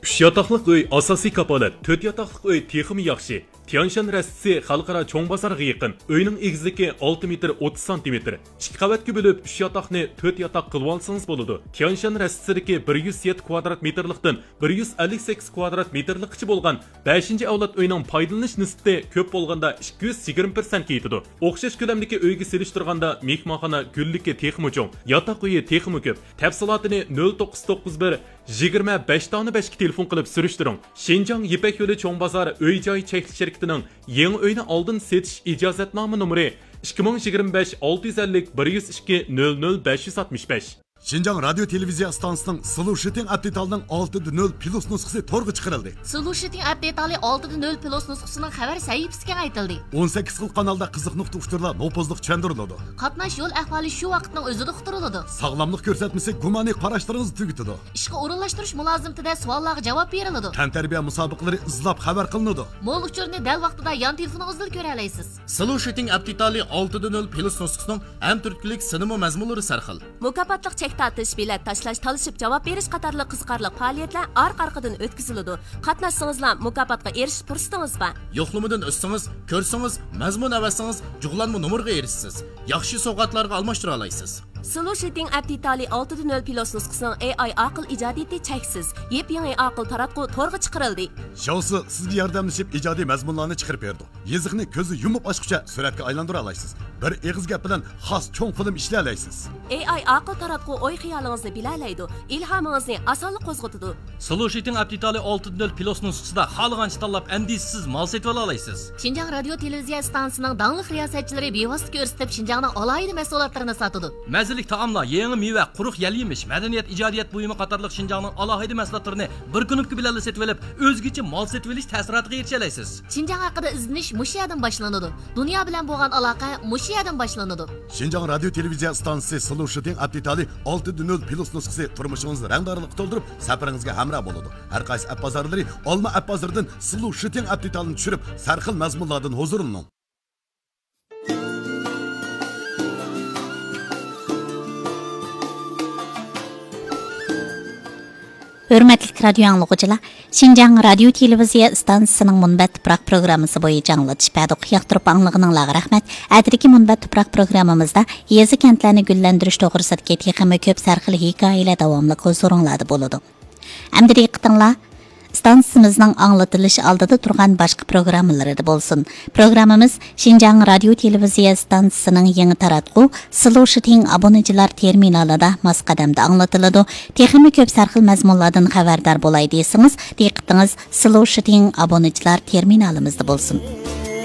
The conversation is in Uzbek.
3 yataqlıq uy asosiy kapolat, 4 yataqlıq uy texmi yaxshi. Tianshan rastisi xalqaro cho'ng bozorga yaqin. Uyning egizligi 6 metr 30 cm. 2 qavatga bo'lib 3 yataqni 4 yataq qilib olsangiz bo'ladi. Tianshan rastisidagi 107 kvadrat metrlikdan 158 kvadrat metrlikcha bo'lgan 5-avlod uyning foydalanish nisbati ko'p bo'lganda 220% ga yetadi. O'xshash ko'lamdagi uyga selishtirganda mehmonxona gullikka texmi cho'ng, yataq uyi texmi ko'p. Tafsilotini 0991 25 tani 5 ga telefon qilib surishtiring. Shinjang Yipak yo'li cho'ng bozor uy-joy cheklik shirkatining yangi uyni oldin setish ijozatnoma nomeri 2025 650 102 00 565. Şinjan Radyo Televiziya Stansiyasının Solution Update'alının 6.0 Plus nüshası torg'a chiqarildi. Solution Update'ali 6.0 Plus nüshasining xabar sahifasiga aytildi. 18 xil kanalda qiziq uchturlar nopozliq tushuntiriladi. Qatnash yo'l ahvoli shu vaqtning o'zida uqtiriladi. Sog'lomlik ko'rsatmasi gumaniy qarashlaringizni tugitadi. Ishga o'rinlashtirish mulozimtida savollarga javob beriladi. Tantarbiya musobaqalari izlab xabar qilinadi. Mo'l uchurni dal vaqtida yon telefoningizda ko'ra olasiz. Solution Update'ali 6.0 Plus nüshasining ham turklik sinema mazmunlari sarxil. Mukofotliq tatish, bilet tashlash, talishib javob berish qatorli qiziqarli faoliyatlar orqa-orqadan o'tkaziladi. Qatnashsangizlar mukofotga erishish fursatingiz bor. Yo'qlamadan o'tsangiz, ko'rsangiz, mazmun avasangiz, jug'lanma nomerga erishsiz. Yaxshi sovg'atlarga almashtira olasiz. Solution Update'ali 6.0 Plus nüshasining AI aql ijodiyati cheksiz. Yep-yangi aql taratqu torg'a chiqarildi. Shousi sizga yordamlashib ijodiy mazmunlarni chiqarib berdi. Yeziqni ko'zi yumib ochguncha suratga aylantira olasiz. Bir eg'iz gap bilan xos cho'ng film ishlay olasiz. AI aql taratqu o'y xiyolingizni bilalaydi, ilhomingizni osonlik qo'zg'atadi. Solution Update'ali 6.0 Plus nüshasida xohlagancha tanlab andisiz mol setib olasiz. Shinjang Radio Televiziya stansiyasining dangli riyosatchilari bevosita ko'rsatib Shinjangning alohida mahsulotlarini sotadi. Mazalik taomlar, yangi meva, quruq yal-yemish, madaniyat, ijodiyat buyumi qatorliq Shinjangning alohida mahsulotlarini bir kunlik bilan setib olib, o'zgacha mol setib olish ta'siriga erisha olasiz. Shinjang haqida izlanish mushu yerdan boshlanadi. Dunyo bilan bo'lgan aloqa mushu yerdan boshlanadi. Shinjang Radio Televiziya stansiyasi Solution Update'ali 6.0 Plus nüshasi turmushingizni rangdorlik to'ldirib, safaringizga hamroh bo'ladi. Har qaysi app bozorlari Olma app bozoridan Solution Update'alni tushirib, sarxil mazmunlardan huzurlaning. Hürmetlik radyo anlıqıcılar, Şinjan Radio Televiziya stansiyasının Munbat Tuproq programmasi bo'yicha anglatish bəduq yaxtırıb anlığınızlara rahmat. Ədirki Munbat Tuproq programmamızda yezi kəntlərini güllendirish to'g'risidagi texmi ko'p sarxil hikoyalar davomli huzuringlarda bo'ladi. Endi diqqatinglar stansiямizning anglatilish oldida turgan boshqa programmalarida bo'lsin. Programmamiz Şinjan Radio Televiziya stansiyasining yangi taratqu Solution obunachilar terminalida masqadamda anglatiladi. Texmi ko'p sarxil mazmunlardan xabardor bo'lay desangiz, diqqatingiz Solution obunachilar terminalimizda bo'lsin.